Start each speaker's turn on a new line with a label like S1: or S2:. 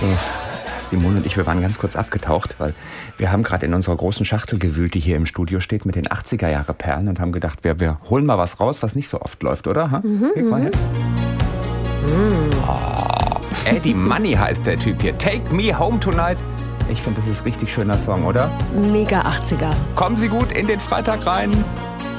S1: Simone und ich, wir waren ganz kurz abgetaucht, weil wir haben gerade in unserer großen Schachtel gewühlt, die hier im Studio steht, mit den 80er-Jahre-Perlen und haben gedacht, wir holen mal was raus, was nicht so oft läuft, oder? Leg mal her. Oh, Eddie Money heißt der Typ hier. Take Me Home Tonight. Ich finde, das ist ein richtig schöner Song, oder?
S2: Mega 80er.
S1: Kommen Sie gut in den Freitag rein.